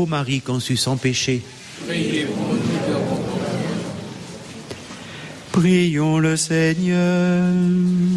Marie conçue sans péché. Priez pour nous pécheurs. Prions le Seigneur.